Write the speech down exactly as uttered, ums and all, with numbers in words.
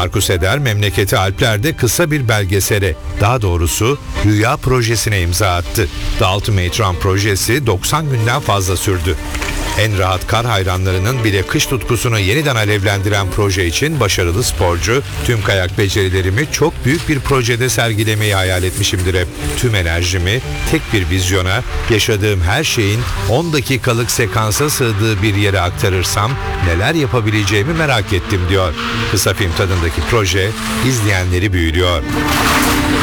Markus Eder memleketi Alpler'de kısa bir belgesele, daha doğrusu Rüya projesine imza attı. The Ultimate Run projesi doksan günden fazla sürdü. En rahat kar hayranlarının bile kış tutkusunu yeniden alevlendiren proje için başarılı sporcu, tüm kayak becerilerimi çok büyük bir projede sergilemeyi hayal etmişimdir hep. Tüm enerjimi tek bir vizyona, yaşadığım her şeyin on dakikalık sekansa sığdığı bir yere aktarırsam neler yapabileceğimi merak ettim diyor. Kısa film tadındaki proje izleyenleri büyülüyor.